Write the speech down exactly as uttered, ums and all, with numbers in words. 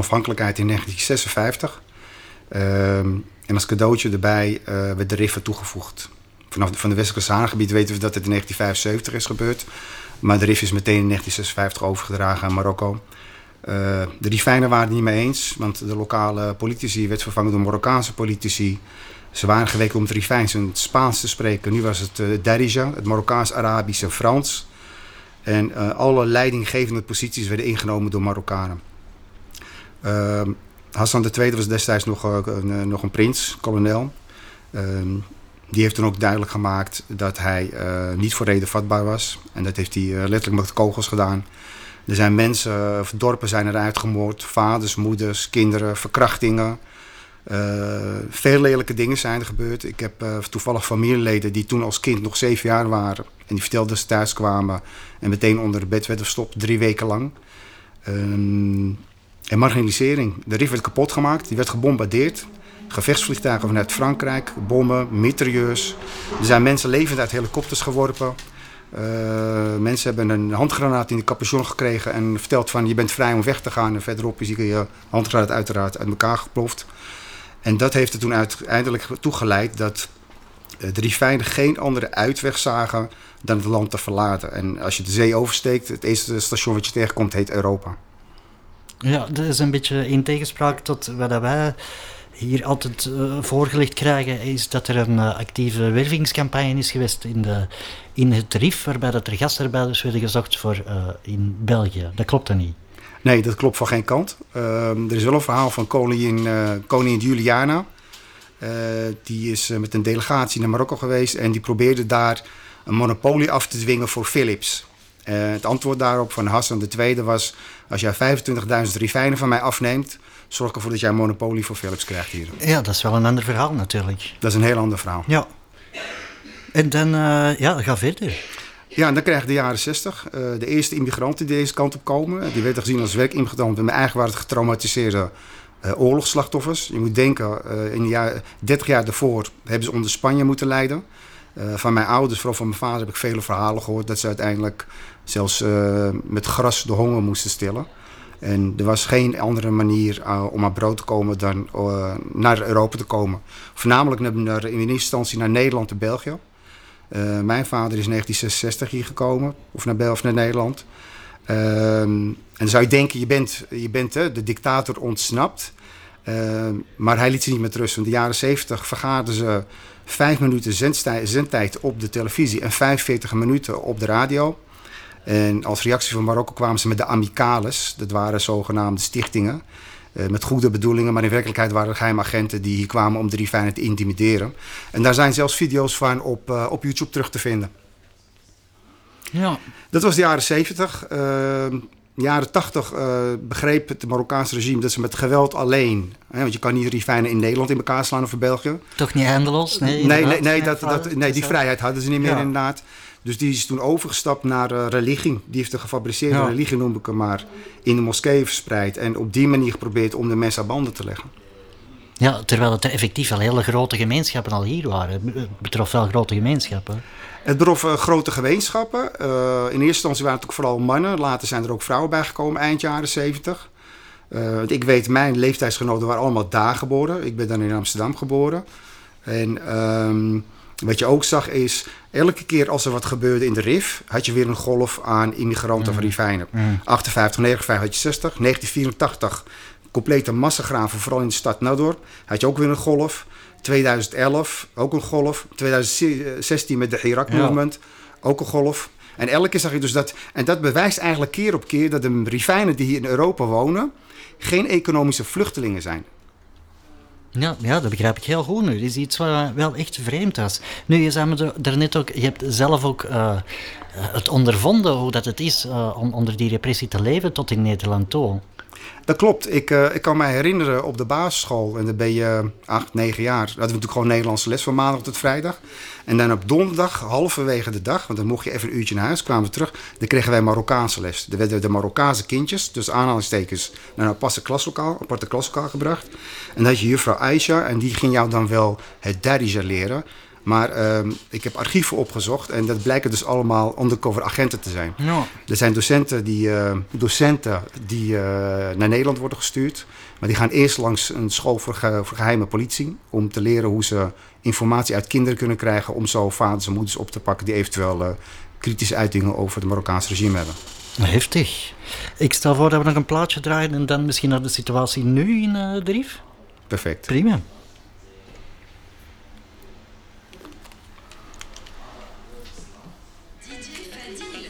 onafhankelijkheid in negentien zesenvijftig. Uh, en als cadeautje erbij uh, werd de Rif toegevoegd. Vanaf van de westelijke Sahara-gebied weten we dat het in negentien vijfenzeventig is gebeurd. Maar de Rif is meteen in negentien zesenvijftig overgedragen aan Marokko. Uh, de Rifijnen waren het niet mee eens, want de lokale politici werd vervangen door Marokkaanse politici. Ze waren geweken om het Rifijns en het Spaans te spreken. Nu was het uh, Darija, het Marokkaans, Arabisch en Frans. En uh, alle leidinggevende posities werden ingenomen door Marokkanen. Uh, Hassan de Tweede was destijds nog, uh, een, nog een prins, kolonel. Uh, die heeft toen ook duidelijk gemaakt dat hij uh, niet voor reden vatbaar was. En dat heeft hij uh, letterlijk met kogels gedaan. Er zijn mensen, of dorpen zijn eruit gemoord. Vaders, moeders, kinderen, verkrachtingen. Uh, veel lelijke dingen zijn er gebeurd. Ik heb uh, toevallig familieleden die toen als kind nog zeven jaar waren. En die vertelden dat ze thuis kwamen en meteen onder het bed werden verstopt, drie weken lang. Um, en marginalisering. De Rif werd kapot gemaakt, die werd gebombardeerd. Gevechtsvliegtuigen vanuit Frankrijk, bommen, mitrailleurs. Er zijn mensen levend uit helikopters geworpen. Uh, mensen hebben een handgranaat in de capuchon gekregen en verteld van je bent vrij om weg te gaan. En verderop is je handgranaat uiteraard uit elkaar geploft. En dat heeft er toen uiteindelijk toegeleid dat de Rifijnen geen andere uitweg zagen dan het land te verlaten. En als je de zee oversteekt, het eerste station wat je tegenkomt heet Europa. Ja, dat is een beetje in tegenspraak tot wat wij hier altijd uh, voorgelegd krijgen, is dat er een uh, actieve wervingscampagne is geweest in, de, in het Rif, waarbij dat er gastarbeiders werden gezocht voor uh, in België. Dat klopt dan niet? Nee, dat klopt van geen kant. Uh, er is wel een verhaal van koningin, uh, koningin Juliana. Uh, die is uh, met een delegatie naar Marokko geweest en die probeerde daar een monopolie af te dwingen voor Philips. Uh, het antwoord daarop van Hassan de Tweede was: als jij vijfentwintigduizend Rifijnen van mij afneemt, zorg ervoor dat jij een monopolie voor Philips krijgt hier. Ja, dat is wel een ander verhaal natuurlijk. Dat is een heel ander verhaal. Ja. En dan, uh, ja, ga verder. Ja, en dan krijg je de jaren zestig. Uh, de eerste immigranten die deze kant op komen. Die werden gezien als werkimmigranten. Maar eigenlijk waren het getraumatiseerde uh, oorlogsslachtoffers. Je moet denken, uh, in de jaren, dertig jaar daarvoor hebben ze onder Spanje moeten lijden. Uh, van mijn ouders, vooral van mijn vader, heb ik vele verhalen gehoord dat ze uiteindelijk zelfs uh, met gras de honger moesten stillen. En er was geen andere manier uh, om aan brood te komen dan uh, naar Europa te komen. Voornamelijk naar, naar, in eerste instantie naar Nederland en België. Uh, mijn vader is in negentien zesenzestig hier gekomen, of naar België of naar Nederland. Uh, en dan zou je denken, je bent, je bent uh, de dictator ontsnapt. Uh, maar hij liet ze niet met rust. In de jaren zeventig vergaarden ze vijf minuten zendtijd, zendtijd op de televisie en vijfenveertig minuten op de radio. En als reactie van Marokko kwamen ze met de amicales. Dat waren zogenaamde stichtingen. Uh, met goede bedoelingen, maar in werkelijkheid waren er geheime agenten die hier kwamen om de Rifijnen te intimideren. En daar zijn zelfs video's van op, uh, op YouTube terug te vinden. Ja. Dat was de jaren zeventig. Uh, jaren tachtig uh, begreep het Marokkaanse regime dat ze met geweld alleen... Hè, want je kan niet Rifijnen in Nederland in elkaar slaan of in België. Toch niet eindeloos? Nee, nee, nee, nee, dat, dat, nee die vrijheid hadden ze niet meer, ja. Inderdaad. Dus die is toen overgestapt naar uh, religie. Die heeft de gefabriceerde ja. religie, noem ik hem maar, in de moskeeën verspreid. En op die manier geprobeerd om de mensen aan banden te leggen. Ja, terwijl het effectief al hele grote gemeenschappen al hier waren. Het betrof wel grote gemeenschappen. Het betrof uh, grote gemeenschappen. Uh, in eerste instantie waren het ook vooral mannen. Later zijn er ook vrouwen bijgekomen, eind jaren zeventig. Uh, ik weet, mijn leeftijdsgenoten waren allemaal daar geboren. Ik ben dan in Amsterdam geboren. En... Um, wat je ook zag is, elke keer als er wat gebeurde in de Rif, had je weer een golf aan immigranten mm. van Rifijnen. Mm. achtenvijftig, negenenvijftig had je zestig. negentien vierentachtig, complete massagraven, vooral in de stad Nador. Had je ook weer een golf. tweeduizend elf, ook een golf. tweeduizend zestien met de Irak-movement, ja. Ook een golf. En elke keer zag je dus dat... En dat bewijst eigenlijk keer op keer dat de Rifijnen die hier in Europa wonen geen economische vluchtelingen zijn. Ja, ja, dat begrijp ik heel goed nu. Dat is iets wat wel echt vreemd was. Nu, je zei me daarnet ook, je hebt zelf ook uh, het ondervonden hoe dat het is uh, om onder die repressie te leven tot in Nederland toe. Dat klopt. Ik, uh, ik kan me herinneren op de basisschool, en dan ben je acht, negen jaar, hadden we natuurlijk gewoon Nederlandse les van maandag tot vrijdag. En dan op donderdag, halverwege de dag, want dan mocht je even een uurtje naar huis, kwamen we terug, dan kregen wij Marokkaanse les. Dan werden de Marokkaanse kindjes, dus aanhalingstekens, naar een aparte klaslokaal, aparte klaslokaal gebracht. En dan had je juffrouw Aisha, en die ging jou dan wel het Darija leren. Maar uh, ik heb archieven opgezocht en dat blijken dus allemaal undercover agenten te zijn. Ja. Er zijn docenten die, uh, docenten die uh, naar Nederland worden gestuurd. Maar die gaan eerst langs een school voor, ge- voor geheime politie. Om te leren hoe ze informatie uit kinderen kunnen krijgen. Om zo vaders en moeders op te pakken die eventueel uh, kritische uitingen over het Marokkaanse regime hebben. Heftig. Ik stel voor dat we nog een plaatje draaien en dan misschien naar de situatie nu in uh, de R I F. Perfect. Prima.